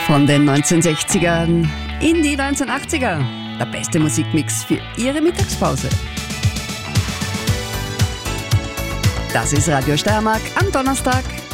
Von den 1960ern in die 1980er. Der beste Musikmix für Ihre Mittagspause. Das ist Radio Steiermark am Donnerstag.